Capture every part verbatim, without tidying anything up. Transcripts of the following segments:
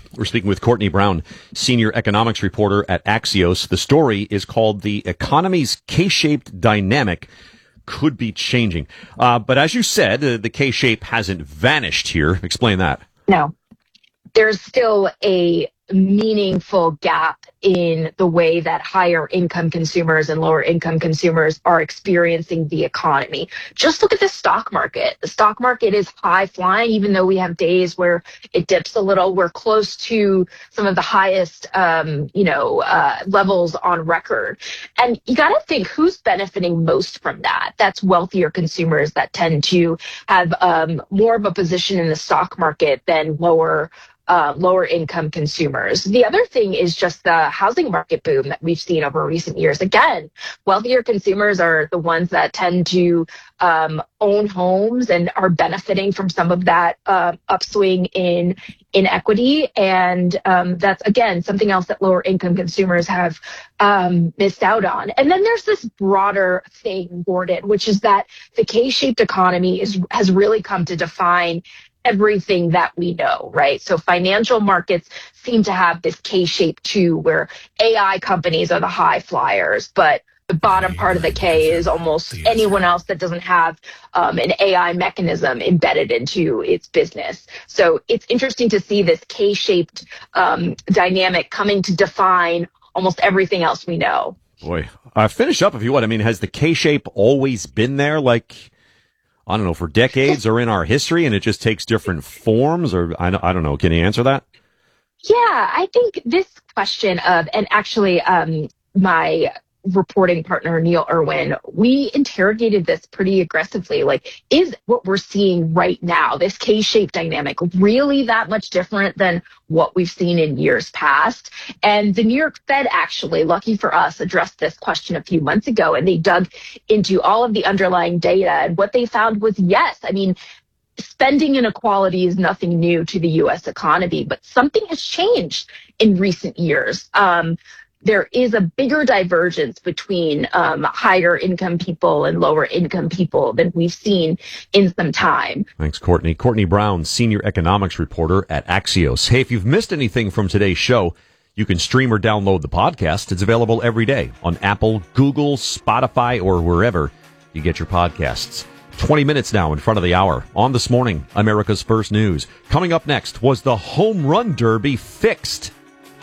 We're speaking with Courtney Brown, senior economics reporter at Axios. The story is called "The Economy's K-Shaped Dynamic Could Be Changing." Uh, but as you said, uh, the K-shape hasn't vanished here. Explain that. No, there's still a meaningful gap in the way that higher income consumers and lower income consumers are experiencing the economy. Just look at the stock market. The stock market is high flying, even though we have days where it dips a little. We're close to some of the highest, um, you know, uh, levels on record. And you got to think who's benefiting most from that. That's wealthier consumers that tend to have um, more of a position in the stock market than lower Uh, lower income consumers. The other thing is just the housing market boom that we've seen over recent years. Again, wealthier consumers are the ones that tend to um, own homes and are benefiting from some of that uh, upswing in in equity. And um, that's, again, something else that lower income consumers have um, missed out on. And then there's this broader thing, Gordon, which is that the K-shaped economy is has really come to define everything that we know, right? So financial markets seem to have this K-shape too, where A I companies are the high flyers, but the bottom part of the K is almost anyone else that doesn't have um, an A I mechanism embedded into its business. So it's interesting to see this K-shaped um, dynamic coming to define almost everything else we know. Boy, uh, finish up if you want. I mean, has the K-shape always been there? Like, I don't know, for decades or in our history, and it just takes different forms, or I don't, I don't know. Can you answer that? Yeah, I think this question of, and actually um, my reporting partner, Neil Irwin, we interrogated this pretty aggressively. Like, is what we're seeing right now, this K-shaped dynamic, really that much different than what we've seen in years past? And the New York Fed actually, lucky for us, addressed this question a few months ago, and they dug into all of the underlying data. And what they found was, yes, I mean, spending inequality is nothing new to the U S economy, but something has changed in recent years. Um, There is a bigger divergence between um, higher income people and lower income people than we've seen in some time. Thanks, Courtney. Courtney Brown, senior economics reporter at Axios. Hey, if you've missed anything from today's show, you can stream or download the podcast. It's available every day on Apple, Google, Spotify, or wherever you get your podcasts. twenty minutes now in front of the hour. On This Morning, America's First News. Coming up next, was the home run derby fixed?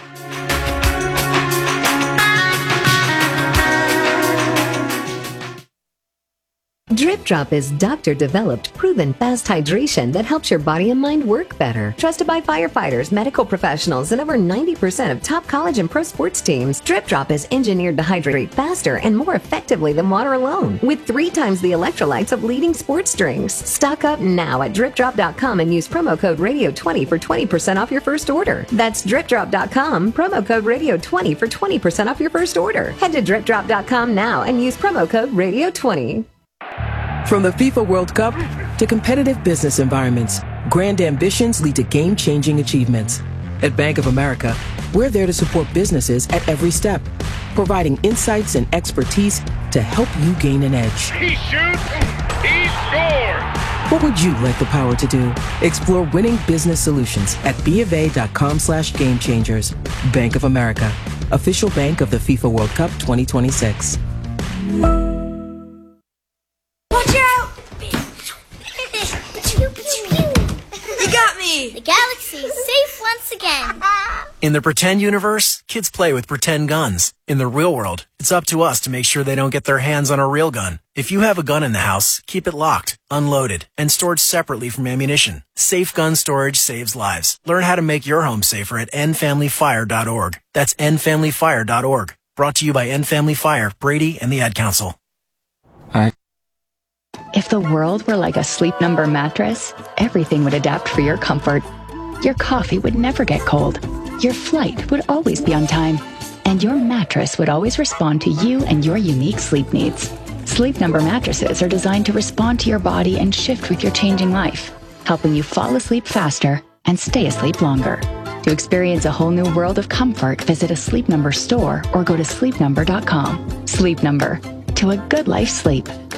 Drip Drop is doctor-developed, proven fast hydration that helps your body and mind work better. Trusted by firefighters, medical professionals, and over ninety percent of top college and pro sports teams, Drip Drop is engineered to hydrate faster and more effectively than water alone, with three times the electrolytes of leading sports drinks. Stock up now at drip drop dot com and use promo code radio twenty for twenty percent off your first order. That's drip drop dot com, promo code radio twenty for twenty percent off your first order. Head to drip drop dot com now and use promo code radio twenty. From the FIFA World Cup to competitive business environments, grand ambitions lead to game-changing achievements. At Bank of America, we're there to support businesses at every step, providing insights and expertise to help you gain an edge. He shoots, he scores! What would you like the power to do? Explore winning business solutions at b of a dot com slash game changers. Bank of America, official bank of the FIFA World Cup twenty twenty-six. The galaxy is safe once again. In the pretend universe, kids play with pretend guns. In the real world, it's up to us to make sure they don't get their hands on a real gun. If you have a gun in the house, keep it locked, unloaded, and stored separately from ammunition. Safe gun storage saves lives. Learn how to make your home safer at end family fire dot org. That's end family fire dot org. Brought to you by End Family Fire, Brady, and the Ad Council. Hi. If the world were like a Sleep Number mattress, everything would adapt for your comfort. Your coffee would never get cold. Your flight would always be on time. And your mattress would always respond to you and your unique sleep needs. Sleep Number mattresses are designed to respond to your body and shift with your changing life, helping you fall asleep faster and stay asleep longer. To experience a whole new world of comfort, visit a Sleep Number store or go to sleep number dot com. Sleep Number. To a good life sleep.